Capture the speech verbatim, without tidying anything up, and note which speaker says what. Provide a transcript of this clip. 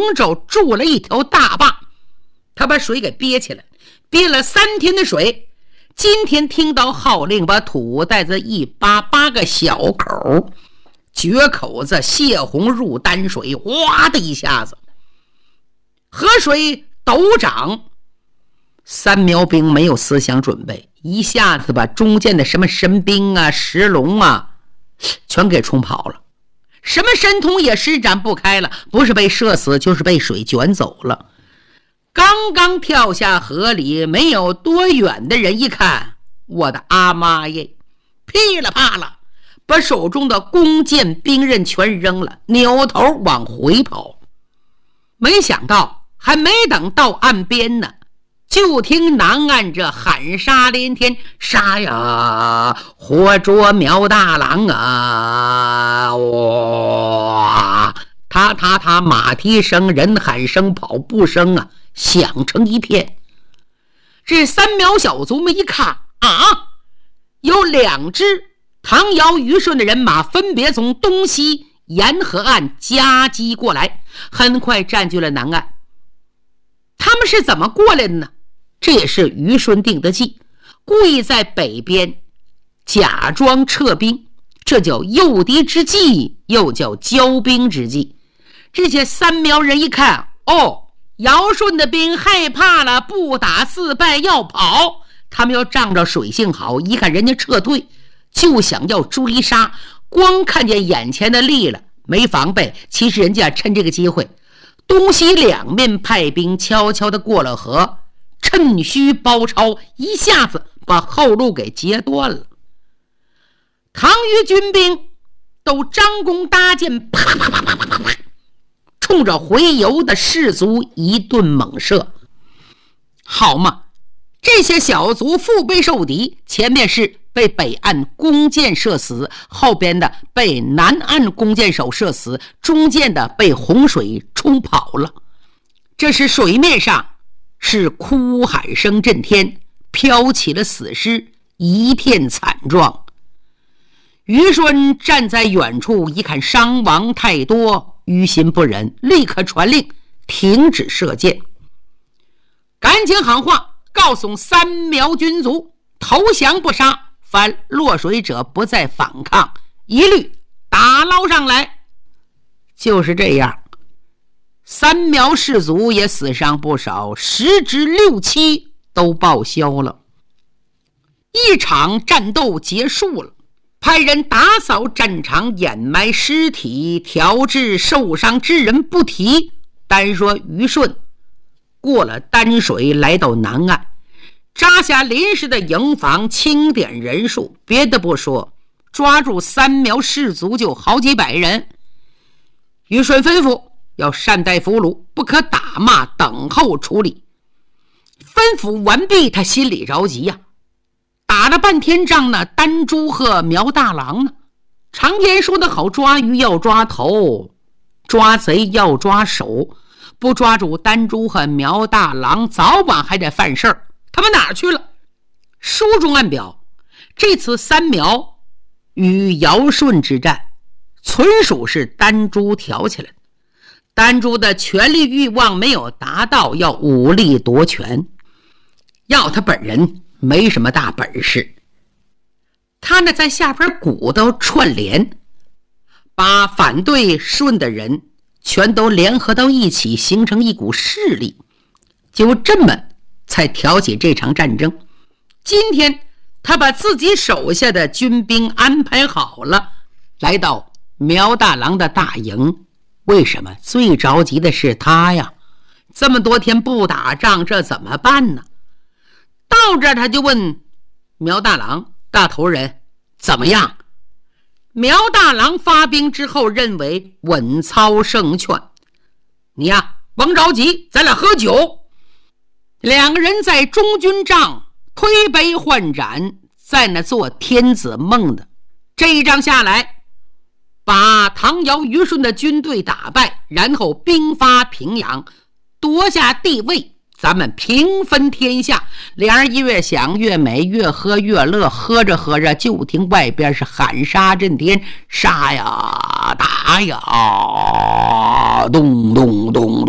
Speaker 1: 龙舟筑了一条大坝，他把水给憋起来，憋了三天的水。今天听到号令，把土带子一扒，八个小口，决口子泄洪入丹水，哗的一下子，河水陡涨。三苗兵没有思想准备，一下子把中间的什么神兵啊、石龙啊全给冲跑了，什么神通也施展不开了，不是被射死就是被水卷走了。刚刚跳下河里没有多远的人一看，我的阿妈耶，噼里啪啦把手中的弓箭兵刃全扔了，扭头往回跑。没想到还没等到岸边呢，就听南岸这喊杀连天，杀呀，活捉苗大郎啊！哇，他他他马蹄声、人喊声、跑步声啊，响成一片。这三苗小卒们一看啊，有两支唐尧虞舜的人马分别从东西沿河岸夹击过来，很快占据了南岸。他们是怎么过来的呢？这也是虞舜定的计，故意在北边假装撤兵，这叫诱敌之计，又叫骄兵之计。这些三苗人一看，哦，尧舜的兵害怕了，不打自败要跑，他们要仗着水性好，一看人家撤退就想要追杀，光看见眼前的利了，没防备，其实人家趁这个机会东西两面派兵悄悄地过了河，趁虚包抄，一下子把后路给截断了。唐虞军兵都张弓搭箭，啪啪啪啪啪啪，冲着回游的士卒一顿猛射。好嘛，这些小卒腹背受敌，前面是被北岸弓箭射死，后边的被南岸弓箭手射死，中间的被洪水冲跑了。这是水面上是哭喊声震天，飘起了死尸，一片惨状。虞舜站在远处一看伤亡太多，于心不忍，立刻传令停止射箭，赶紧喊话告诉三苗军卒，投降不杀，凡落水者不再反抗，一律打捞上来。就是这样，三苗士卒也死伤不少，十之六七都报销了。一场战斗结束了，派人打扫战场，掩埋尸体，调治受伤之人不提，单说虞舜过了丹水，来到南岸，扎下临时的营房，清点人数，别的不说，抓住三苗士卒就好几百人。虞舜吩咐要善待俘虏，不可打骂，等候处理。吩咐完毕，他心里着急呀、啊，打了半天仗呢，丹朱和苗大郎呢？常言说得好，抓鱼要抓头，抓贼要抓手，不抓住丹朱和苗大郎，早晚还得犯事儿。他们哪儿去了？书中暗表，这次三苗与尧舜之战，纯属是丹朱挑起来的。丹朱的权力欲望没有达到，要武力夺权，要他本人没什么大本事，他呢在下边鼓捣串联，把反对舜的人全都联合到一起，形成一股势力，就这么才挑起这场战争。今天他把自己手下的军兵安排好了，来到苗大郎的大营。为什么？最着急的是他呀，这么多天不打仗，这怎么办呢？到这儿他就问苗大郎，大头人怎么样？苗大郎发兵之后认为稳操胜券，你呀甭着急，咱俩喝酒。两个人在中军帐推杯换盏，在那做天子梦的。这一仗下来，把唐尧虞舜的军队打败，然后兵发平阳，夺下帝位，咱们平分天下。两人越想越美，越喝越乐，喝着喝着就听外边是喊杀震天，杀呀打呀，咚咚咚咚。